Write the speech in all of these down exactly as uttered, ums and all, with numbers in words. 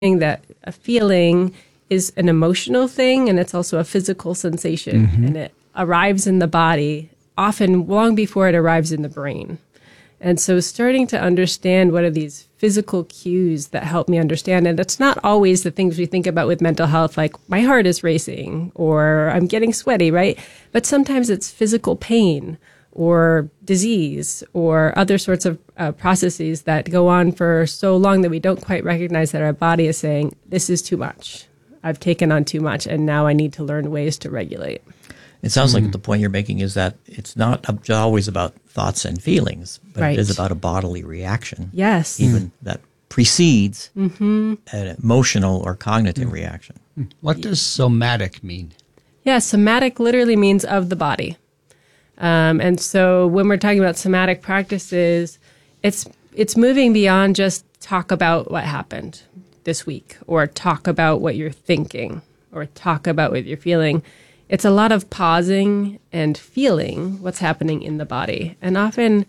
that a feeling is an emotional thing, and it's also a physical sensation, mm-hmm. and it arrives in the body often long before it arrives in the brain. And so starting to understand what are these physical cues that help me understand, and it's not always the things we think about with mental health, like my heart is racing or I'm getting sweaty, right? But sometimes it's physical pain or disease or other sorts of uh, processes that go on for so long that we don't quite recognize that our body is saying, this is too much. I've taken on too much, and now I need to learn ways to regulate. It sounds mm. like the point you're making is that it's not always about thoughts and feelings, but right. it is about a bodily reaction. Yes. Even mm. that precedes mm-hmm. an emotional or cognitive mm. reaction. What does somatic mean? Yeah, somatic literally means of the body. Um, and so when we're talking about somatic practices, it's it's moving beyond just talk about what happened this week or talk about what you're thinking or talk about what you're feeling. It's a lot of pausing and feeling what's happening in the body. And often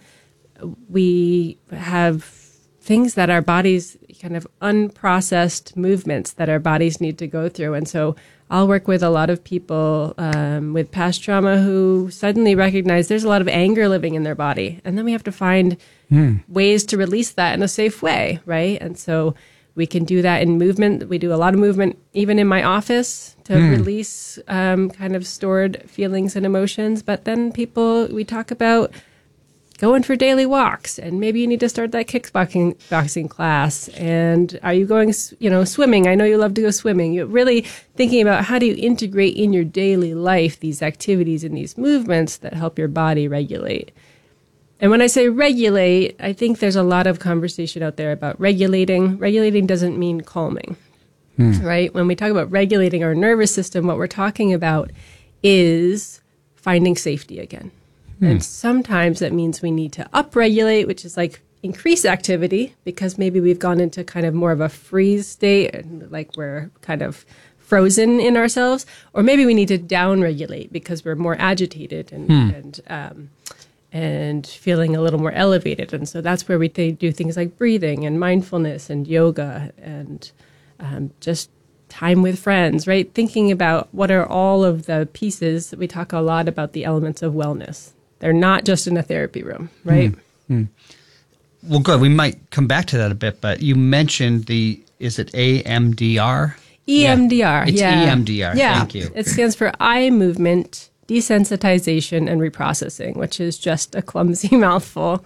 we have things that our bodies, kind of unprocessed movements that our bodies need to go through. And so I'll work with a lot of people um, with past trauma who suddenly recognize there's a lot of anger living in their body. And then we have to find mm. ways to release that in a safe way, right? And so we can do that in movement. We do a lot of movement even in my office to mm. release um, kind of stored feelings and emotions. But then people, we talk about going for daily walks, and maybe you need to start that kickboxing boxing class. And are you going, you know, swimming? I know you love to go swimming. You're really thinking about how do you integrate in your daily life these activities and these movements that help your body regulate. And when I say regulate, I think there's a lot of conversation out there about regulating. Regulating doesn't mean calming, hmm. right? When we talk about regulating our nervous system, what we're talking about is finding safety again. Hmm. And sometimes that means we need to upregulate, which is like increase activity, because maybe we've gone into kind of more of a freeze state, and like we're kind of frozen in ourselves. Or maybe we need to downregulate because we're more agitated and, hmm. and um and feeling a little more elevated. And so that's where we th- do things like breathing and mindfulness and yoga and um, just time with friends, right? Thinking about what are all of the pieces. We talk a lot about the elements of wellness. They're not just in a therapy room, right? Mm-hmm. Well, good. We might come back to that a bit, but you mentioned the, is it A M D R? E M D R, yeah. It's yeah. E M D R, yeah. Thank you. It stands for eye movement desensitization and reprocessing, which is just a clumsy mouthful.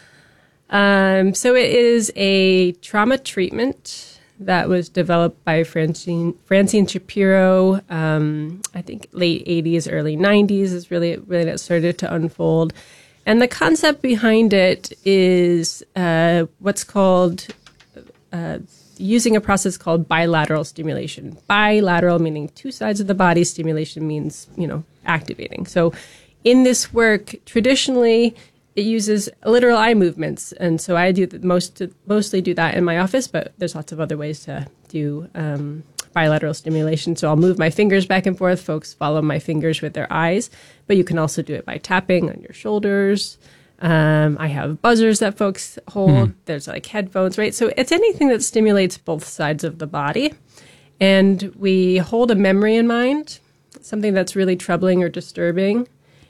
Um, so it is a trauma treatment that was developed by Francine, Francine Shapiro, um, I think late eighties, early nineties is really, really it started to unfold. And the concept behind it is uh, what's called uh, using a process called bilateral stimulation. Bilateral meaning two sides of the body. Stimulation means, you know, activating. So in this work, traditionally, it uses literal eye movements. And so I do the most mostly do that in my office, but there's lots of other ways to do um, bilateral stimulation. So I'll move my fingers back and forth. Folks follow my fingers with their eyes, but you can also do it by tapping on your shoulders. Um, I have buzzers that folks hold. Mm. There's like headphones, right? So it's anything that stimulates both sides of the body. And we hold a memory in mind, something that's really troubling or disturbing.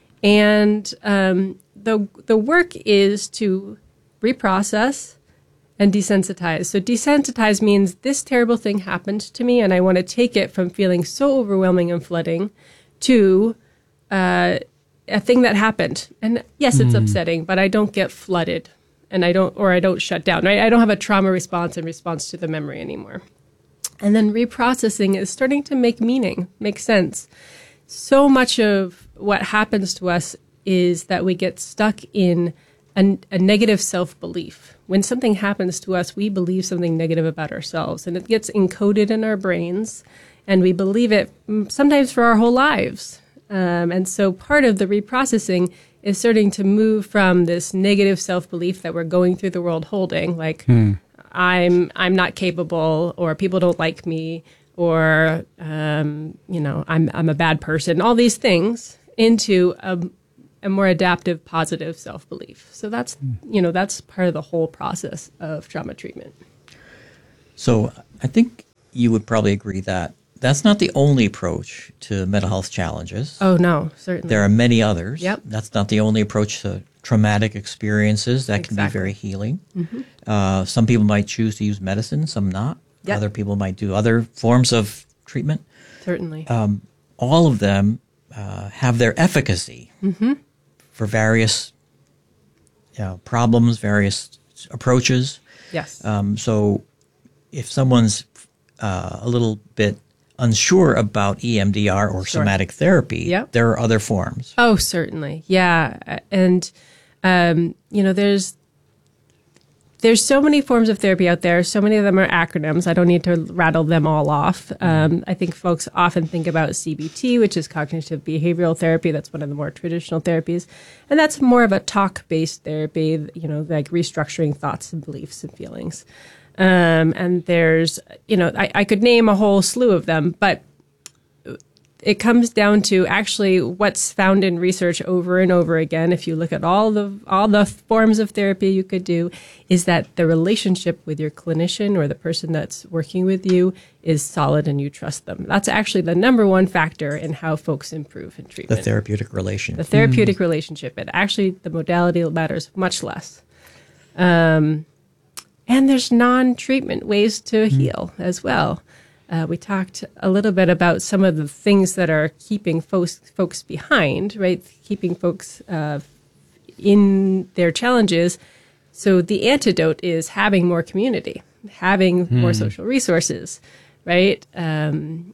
And um, the the work is to reprocess and desensitize. So desensitize means this terrible thing happened to me, and I want to take it from feeling so overwhelming and flooding to uh a thing that happened. And yes, it's mm. upsetting, but I don't get flooded and I don't, or I don't shut down, right? I don't have a trauma response in response to the memory anymore. And then reprocessing is starting to make meaning, make sense. So much of what happens to us is that we get stuck in a, a negative self-belief. When something happens to us, we believe something negative about ourselves, and it gets encoded in our brains, and we believe it sometimes for our whole lives. Um, and so part of the reprocessing is starting to move from this negative self-belief that we're going through the world holding, like hmm. I'm I'm not capable, or people don't like me, or um, you know I'm I'm a bad person. All these things into a, a more adaptive, positive self-belief. So that's hmm. you know that's part of the whole process of trauma treatment. So I think you would probably agree that that's not the only approach to mental health challenges. Oh, no, certainly. There are many others. Yep. That's not the only approach to traumatic experiences. That can Exactly. be very healing. Mm-hmm. Uh, some people might choose to use medicine, some not. Yep. Other people might do other forms of treatment. Certainly. Um, all of them uh, have their efficacy mm-hmm. for various you know, problems, various approaches. Yes. Um, so if someone's uh, a little bit unsure about E M D R or Sure. somatic therapy, Yep. there are other forms. Oh, certainly. Yeah. And, um, you know, there's there's so many forms of therapy out there. So many of them are acronyms. I don't need to rattle them all off. Um, I think folks often think about C B T, which is cognitive behavioral therapy. That's one of the more traditional therapies. And that's more of a talk-based therapy, you know, like restructuring thoughts and beliefs and feelings. Um, and there's, you know, I, I could name a whole slew of them, but it comes down to actually what's found in research over and over again. If you look at all the all the forms of therapy you could do, is that the relationship with your clinician or the person that's working with you is solid and you trust them. That's actually the number one factor in how folks improve in The treatment. therapeutic relation. The therapeutic mm. relationship. It actually, the modality matters much less. Um, and there's non-treatment ways to mm. heal as well. Uh, we talked a little bit about some of the things that are keeping folks, folks behind, right? Keeping folks uh, in their challenges. So the antidote is having more community, having mm. more social resources, right? Um,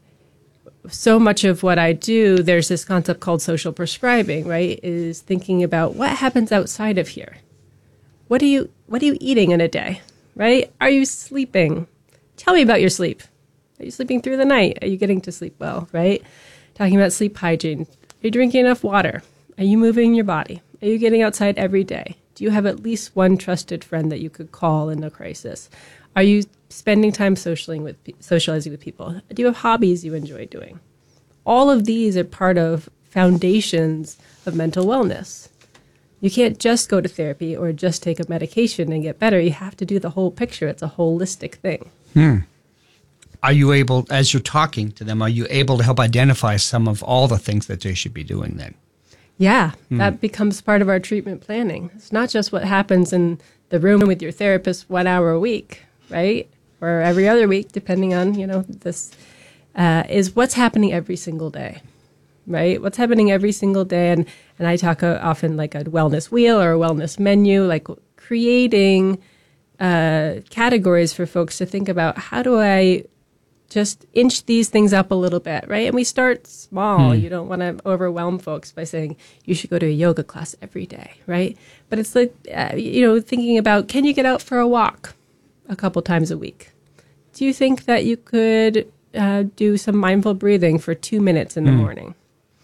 so much of what I do, there's this concept called social prescribing, right? Is thinking about what happens outside of here. What are you, what are you eating in a day, right? Are you sleeping? Tell me about your sleep. Are you sleeping through the night? Are you getting to sleep well, right? Talking about sleep hygiene. Are you drinking enough water? Are you moving your body? Are you getting outside every day? Do you have at least one trusted friend that you could call in a crisis? Are you spending time socializing with, socializing with people? Do you have hobbies you enjoy doing? All of these are part of foundations of mental wellness. You can't just go to therapy or just take a medication and get better. You have to do the whole picture. It's a holistic thing. Hmm. Are you able, as you're talking to them, are you able to help identify some of all the things that they should be doing then? Yeah, mm. that becomes part of our treatment planning. It's not just what happens in the room with your therapist one hour a week, right? Or every other week, depending on, you know, this, uh, is what's happening every single day, right? What's happening every single day. And, and I talk uh, often like a wellness wheel or a wellness menu, like creating uh, categories for folks to think about, how do I just inch these things up a little bit, right? And we start small. Hmm. You don't want to overwhelm folks by saying you should go to a yoga class every day, right? But it's like, uh, you know, thinking about, can you get out for a walk a couple times a week? Do you think that you could uh, do some mindful breathing for two minutes in the hmm. morning,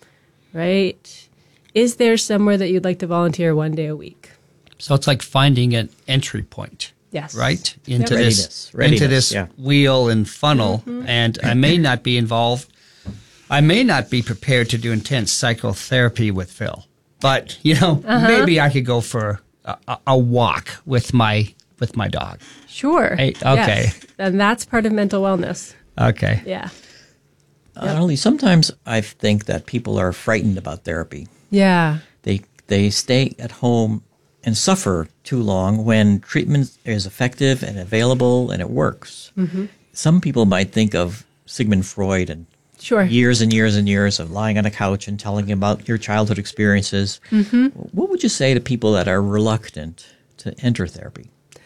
right? Is there somewhere that you'd like to volunteer one day a week? So it's like finding an entry point. Yes. Right? Into yep. this, Readiness. Readiness, into this yeah. wheel and funnel. Mm-hmm. And I may not be involved. I may not be prepared to do intense psychotherapy with Phil. But, you know, uh-huh. maybe I could go for a, a, a walk with my with my dog. Sure. Hey, okay. Yes. And that's part of mental wellness. Okay. Yeah. Not yep. only, sometimes I think that people are frightened about therapy. Yeah. They they stay at home and suffer too long when treatment is effective and available and it works. Mm-hmm. Some people might think of Sigmund Freud and sure. years and years and years of lying on a couch and telling about your childhood experiences. Mm-hmm. What would you say to people that are reluctant to enter therapy?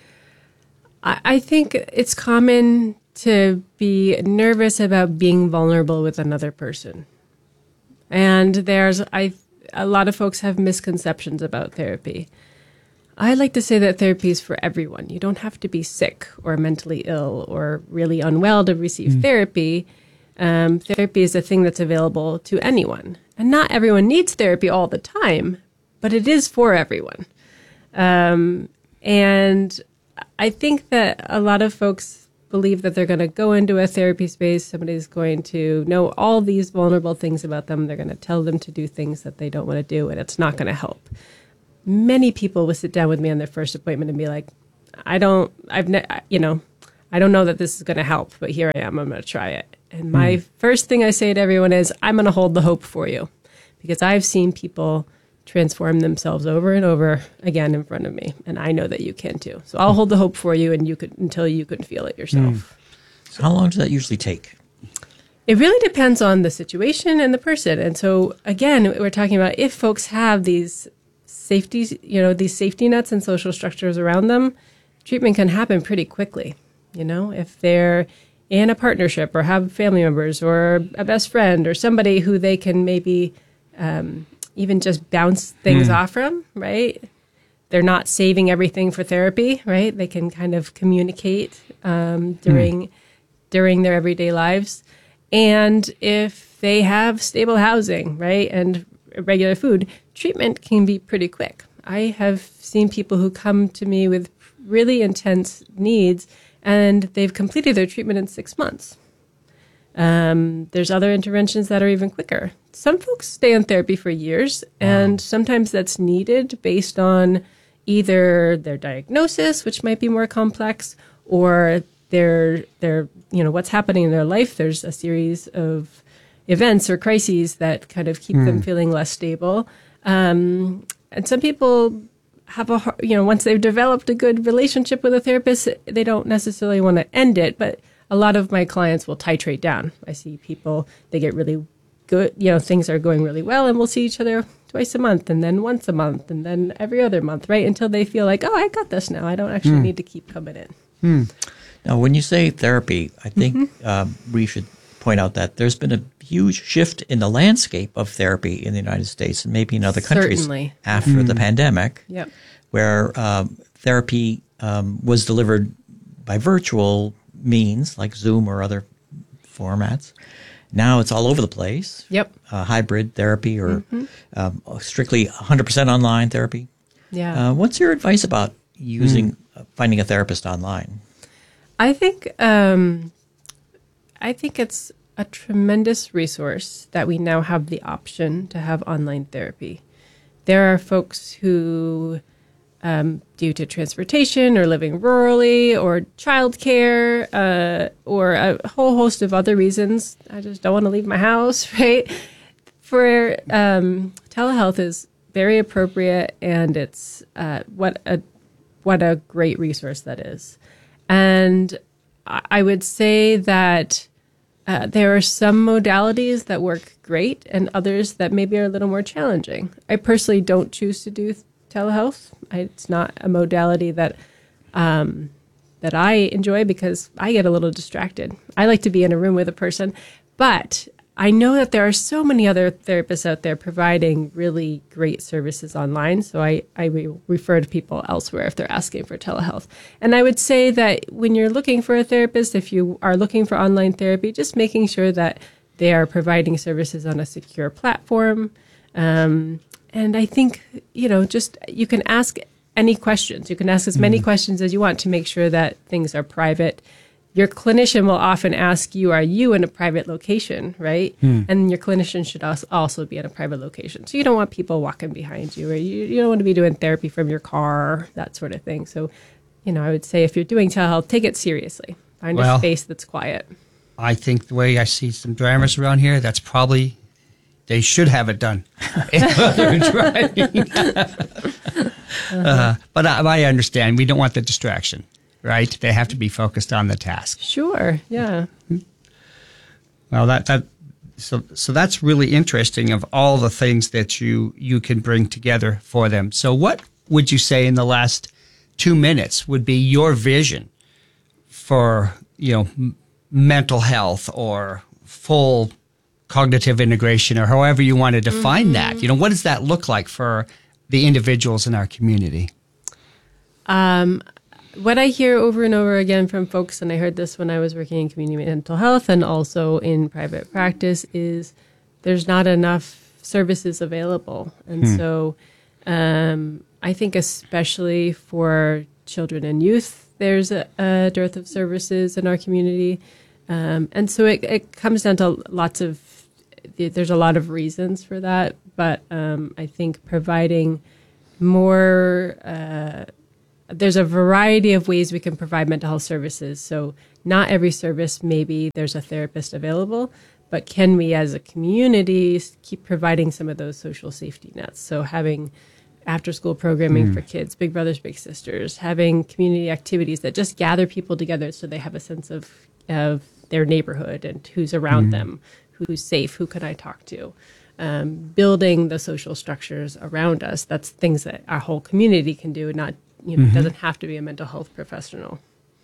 I, I think it's common to be nervous about being vulnerable with another person. And there's I a lot of folks have misconceptions about therapy. I like to say that therapy is for everyone. You don't have to be sick or mentally ill or really unwell to receive mm. therapy. Um, therapy is a thing that's available to anyone. And not everyone needs therapy all the time, but it is for everyone. Um, and I think that a lot of folks believe that they're going to go into a therapy space, somebody's going to know all these vulnerable things about them, they're going to tell them to do things that they don't want to do, and it's not going to help. Many people will sit down with me on their first appointment and be like, I don't, I've, ne- you know, I don't know that this is going to help, but here I am. I'm going to try it. And my mm. first thing I say to everyone is, I'm going to hold the hope for you, because I've seen people transform themselves over and over again in front of me, and I know that you can too. So I'll hold the hope for you, and you could until you can feel it yourself. Mm. So how long does that usually take? It really depends on the situation and the person. And so again, we're talking about if folks have these safety, you know, these safety nets and social structures around them, treatment can happen pretty quickly. You know, if they're in a partnership or have family members or a best friend or somebody who they can maybe um, even just bounce things mm. off from, right? They're not saving everything for therapy, right? They can kind of communicate um, during mm. during their everyday lives. And if they have stable housing, right, and regular food, treatment can be pretty quick. I have seen people who come to me with really intense needs, and they've completed their treatment in six months. Um, there's other interventions that are even quicker. Some folks stay in therapy for years, and wow. sometimes that's needed based on either their diagnosis, which might be more complex, or their their you know what's happening in their life. There's a series of events or crises that kind of keep mm. them feeling less stable. Um, and some people have a you know once they've developed a good relationship with a therapist, they don't necessarily want to end it, but a lot of my clients will titrate down. I see people, they get really good, you know, things are going really well, and we'll see each other twice a month, and then once a month, and then every other month, right? Until they feel like, oh, I got this now. I don't actually mm. need to keep coming in. Mm. Now, when you say therapy, I think mm-hmm. um, we should point out that there's been a huge shift in the landscape of therapy in the United States and maybe in other countries Certainly. after mm. the pandemic, yep. where um, therapy um, was delivered by virtual means like Zoom or other formats. Now it's all over the place. Yep. Uh, hybrid therapy or mm-hmm. um, strictly one hundred percent online therapy. Yeah. Uh, what's your advice about using mm. uh, finding a therapist online? I think um, I think it's a tremendous resource that we now have the option to have online therapy. There are folks who, um, due to transportation or living rurally or childcare uh, or a whole host of other reasons, I just don't want to leave my house, right? For um, telehealth is very appropriate, and it's uh, what a what a great resource that is. And I would say that uh, there are some modalities that work great and others that maybe are a little more challenging. I personally don't choose to do telehealth. I, it's not a modality that um, that I enjoy because I get a little distracted. I like to be in a room with a person, but I know that there are so many other therapists out there providing really great services online. So I, I re- refer to people elsewhere if they're asking for telehealth. And I would say that when you're looking for a therapist, if you are looking for online therapy, just making sure that they are providing services on a secure platform. Um, and I think, you know, just you can ask any questions. You can ask as many mm-hmm. questions as you want to make sure that things are private. Your clinician will often ask you, are you in a private location, right? Hmm. And your clinician should also be in a private location. So you don't want people walking behind you, or you, you don't want to be doing therapy from your car, that sort of thing. So, you know, I would say if you're doing telehealth, take it seriously. Find well, a space that's quiet. I think the way I see some drivers around here, that's probably, they should have it done. uh, but I, I understand. We don't want the distraction. Right? They have to be focused on the task. Sure. Yeah. Well, that that so so that's really interesting of all the things that you you can bring together for them. So what would you say in the last two minutes would be your vision for, you know, m- mental health or full cognitive integration, or however you want to define mm-hmm. that? You know, what does that look like for the individuals in our community? Um What I hear over and over again from folks, and I heard this when I was working in community mental health and also in private practice, is there's not enough services available. And hmm. so um, I think especially for children and youth, there's a, a dearth of services in our community. Um, and so it, it comes down to lots of, there's a lot of reasons for that. But um, I think providing more uh there's a variety of ways we can provide mental health services. So not every service, maybe there's a therapist available, but can we as a community keep providing some of those social safety nets? So having after school programming mm. for kids, Big Brothers, Big Sisters, having community activities that just gather people together so they have a sense of, of their neighborhood and who's around mm. them, who's safe, who can I talk to? Um, building the social structures around us. That's things that our whole community can do, not, you know, mm-hmm. it doesn't have to be a mental health professional.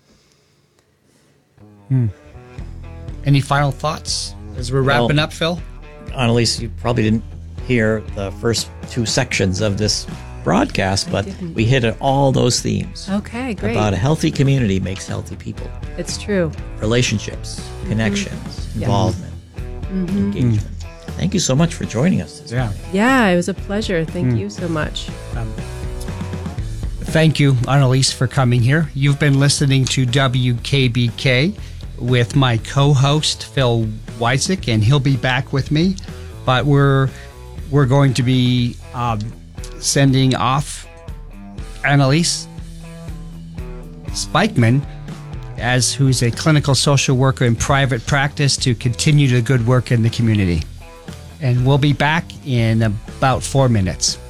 Hmm. Any final thoughts as we're wrapping well, up, Phil? Annalise, you probably didn't hear the first two sections of this broadcast, but we hit at all those themes. Okay, great. About a healthy community makes healthy people. It's true. Relationships, mm-hmm. connections, involvement, mm-hmm. engagement. Mm-hmm. Thank you so much for joining us today. Yeah, yeah, it was a pleasure. Thank mm. you so much. Um, thank you, Annalise, for coming here. You've been listening to W K B K with my co-host, Phil Weisick, and he'll be back with me. But we're we're going to be um, sending off Annalise Spikeman, as who's a clinical social worker in private practice, to continue the good work in the community. And we'll be back in about four minutes.